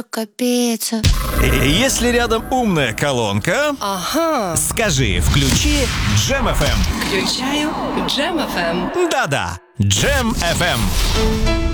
Капец. Если рядом умная колонка, Ага. скажи «включи Джем FM». Включаю Джем FM. Да-да, Джем FM.